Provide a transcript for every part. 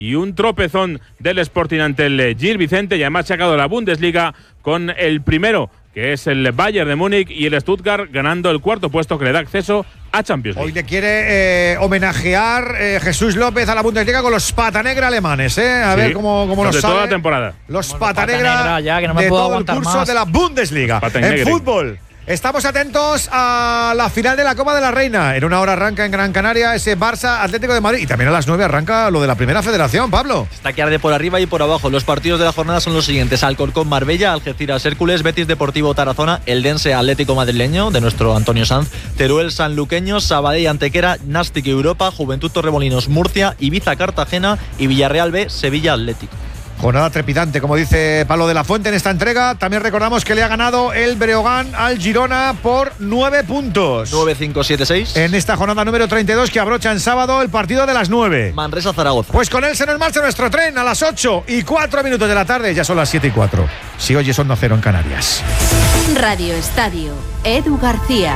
y un tropezón del Sporting ante el Gil Vicente, y además se ha acabado la Bundesliga con el primero, que es el Bayern de Múnich, y el Stuttgart ganando el cuarto puesto que le da acceso a Champions League. Hoy le quiere homenajear Jesús López a la Bundesliga con los patanegra alemanes, A ver cómo nos de sale. toda la temporada. Los patanegra ya, que no me de puedo todo el aguantar curso más. de la Bundesliga. En fútbol. Estamos atentos a la final de la Copa de la Reina. En una hora arranca en Gran Canaria ese Barça Atlético de Madrid. Y también a las 9 arranca lo de la Primera Federación, Pablo. Está que arde por arriba y por abajo. Los partidos de la jornada son los siguientes: Alcorcón Marbella, Algeciras Hércules, Betis Deportivo Tarazona, Eldense Atlético Madrileño de nuestro Antonio Sanz, Teruel Sanluqueño, Sabadell Antequera, Nastic Europa, Juventud Torremolinos Murcia, Ibiza Cartagena y Villarreal B Sevilla Atlético. Jornada trepidante, como dice Pablo de la Fuente en esta entrega. También recordamos que le ha ganado el Breogán al Girona por 9 puntos. 9-5-7-6. En esta jornada número 32 que abrocha en sábado el partido de las 9. Manresa-Zaragoza. Pues con él se nos marcha nuestro tren a las 8:04 de la tarde. Ya son las 7:04. Si oyes Onda Cero en Canarias. Radio Estadio, Edu García.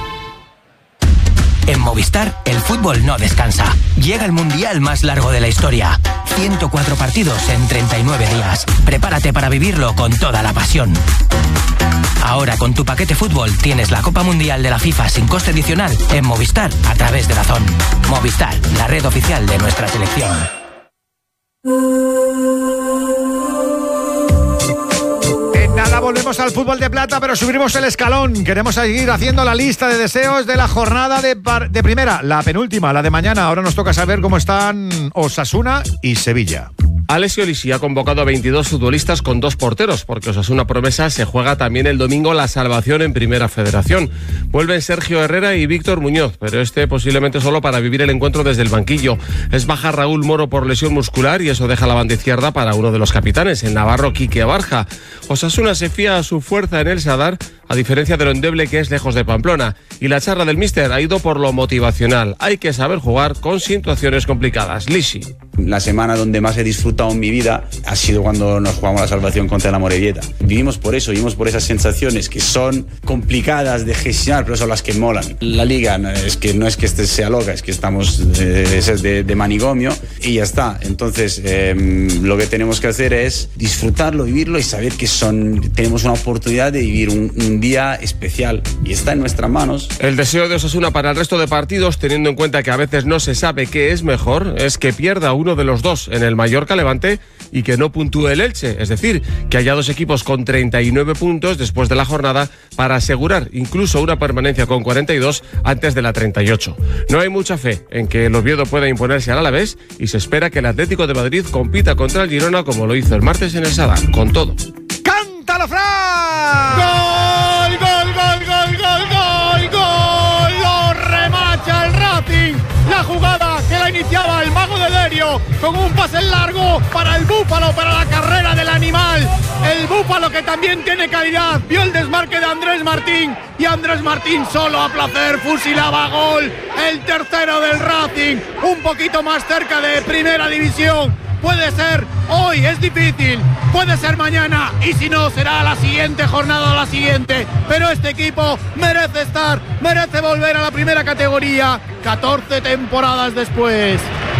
En Movistar, el fútbol no descansa. Llega el mundial más largo de la historia. 104 partidos en 39 días. Prepárate para vivirlo con toda la pasión. Ahora, con tu paquete fútbol, tienes la Copa Mundial de la FIFA sin coste adicional en Movistar a través de DAZN. Movistar, la red oficial de nuestra selección. Nada, volvemos al fútbol de plata, pero subimos el escalón. Queremos seguir haciendo la lista de deseos de la jornada de primera, la penúltima, la de mañana. Ahora nos toca saber cómo están Osasuna y Sevilla. Alessio Lisi ha convocado a 22 futbolistas con 2 porteros, porque Osasuna Promesa se juega también el domingo la salvación en Primera Federación. Vuelven Sergio Herrera y Víctor Muñoz, pero posiblemente solo para vivir el encuentro desde el banquillo. Es baja Raúl Moro por lesión muscular y eso deja la banda izquierda para uno de los capitanes, el navarro Quique Abarja. Osasuna se fía a su fuerza en el Sadar, a diferencia de lo endeble que es lejos de Pamplona. Y la charla del míster ha ido por lo motivacional. Hay que saber jugar con situaciones complicadas. Lisi. La semana donde más he disfrutado en mi vida ha sido cuando nos jugamos la salvación contra la Morevieta. Vivimos por eso, vivimos por esas sensaciones que son complicadas de gestionar, pero son las que molan. La liga no es que sea loca, es que estamos de manigomio y ya está. Entonces lo que tenemos que hacer es disfrutarlo, vivirlo y saber que tenemos una oportunidad de vivir un día especial y está en nuestras manos. El deseo de Osasuna para el resto de partidos, teniendo en cuenta que a veces no se sabe qué es mejor, es que pierda uno de los dos en el Mallorca Levante y que no puntúe el Elche, es decir, que haya dos equipos con 39 puntos después de la jornada para asegurar incluso una permanencia con 42 antes de la 38. No hay mucha fe en que el Oviedo pueda imponerse al Alavés y se espera que el Atlético de Madrid compita contra el Girona como lo hizo el martes en el Sadar, con todo. ¡Cántalo, Fran! ¡Gol, gol, gol, gol, gol, gol, gol! ¡Lo remacha el Racing! La jugada que la iniciaba el mago de Derio con un pase largo para el Búfalo, para la carrera del animal. El Búfalo que también tiene calidad. Vio el desmarque de Andrés Martín y Andrés Martín solo a placer fusilaba gol. El tercero del Racing, un poquito más cerca de Primera División. Puede ser hoy, es difícil, puede ser mañana y si no será la siguiente jornada o la siguiente, pero este equipo merece volver a la primera categoría 14 temporadas después.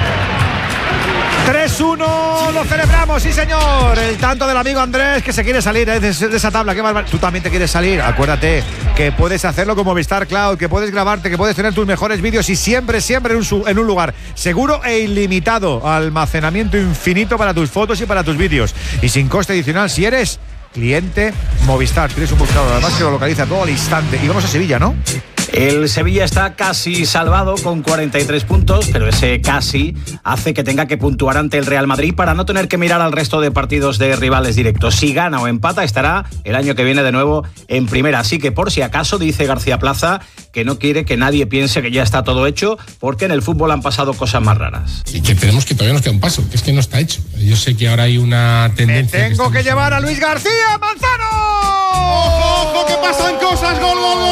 3-1, lo celebramos, sí señor. El tanto del amigo Andrés que se quiere salir de esa tabla. Tú también te quieres salir. Acuérdate que puedes hacerlo con Movistar Cloud, que puedes grabarte, que puedes tener tus mejores vídeos y siempre en un lugar seguro e ilimitado. Almacenamiento infinito para tus fotos y para tus vídeos. Y sin coste adicional si eres cliente Movistar. Tienes un buscador además que lo localiza todo al instante. Y vamos a Sevilla, ¿no? El Sevilla está casi salvado con 43 puntos, pero ese casi hace que tenga que puntuar ante el Real Madrid para no tener que mirar al resto de partidos de rivales directos. Si gana o empata, estará el año que viene de nuevo en primera. Así que por si acaso, dice García Plaza, que no quiere que nadie piense que ya está todo hecho, porque en el fútbol han pasado cosas más raras. Y que tenemos que todavía nos queda un paso, que es que no está hecho. Yo sé que ahora hay una tendencia. Tengo que llevar a Luis García Manzano. ¡Ojo, ojo, que pasan cosas! ¡Gol, gol, gol!